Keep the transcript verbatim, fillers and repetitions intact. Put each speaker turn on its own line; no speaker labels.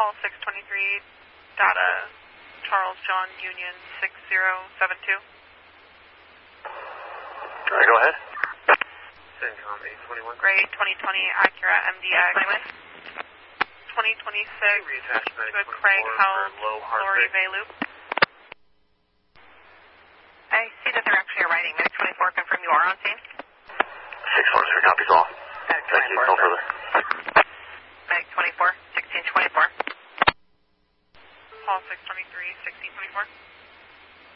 Hall six twenty-three, data Charles John Union six zero seven two.
All right, go ahead. CENTCOM eight twenty-one.
Great, twenty twenty Acura M D X. twenty twenty-six, to Craig Held, Lori Bay Loop.
I see that they're actually arriving. Minute twenty-four, confirm you are on scene.
six one zero, copies all. Thank you, no further.